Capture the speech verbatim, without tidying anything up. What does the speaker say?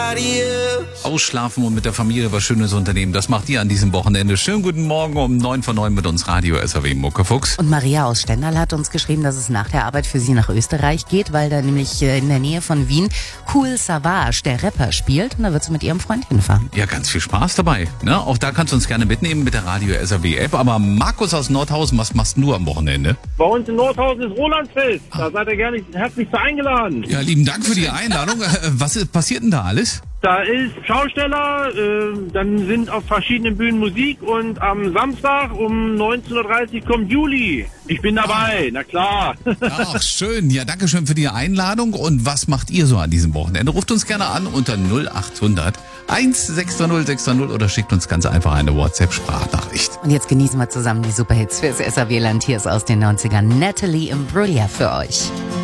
Ausschlafen und mit der Familie was Schönes unternehmen. Das macht ihr an diesem Wochenende. Schönen guten Morgen um neun vor neun mit uns Radio S R W Muckefuchs. Und Maria aus Stendal hat uns geschrieben, dass es nach der Arbeit für sie nach Österreich geht, weil da nämlich in der Nähe von Wien Kool Savas, der Rapper, spielt. Und da wird sie mit ihrem Freund hinfahren. Ja, ganz viel Spaß dabei. Ne? Auch da kannst du uns gerne mitnehmen mit der Radio S R W App. Aber Markus aus Nordhausen, was machst du am Wochenende? Bei uns in Nordhausen ist Rolandsfest. Da seid ihr gerne herzlich zu eingeladen. Ja, lieben Dank für die Einladung. Was ist, passiert denn da alles? Da ist Schausteller, äh, dann sind auf verschiedenen Bühnen Musik und am Samstag um neunzehn Uhr dreißig kommt Juli. Ich bin dabei, na klar. Ach, schön. Ja, danke schön für die Einladung. Und was macht ihr so an diesem Wochenende? Ruft uns gerne an unter null acht hundert eins sechs null sechs null oder schickt uns ganz einfach eine WhatsApp-Sprachnachricht. Und jetzt genießen wir zusammen die Superhits fürs S R W-Land. Hier ist aus den neunzigern Natalie Imbruglia für euch.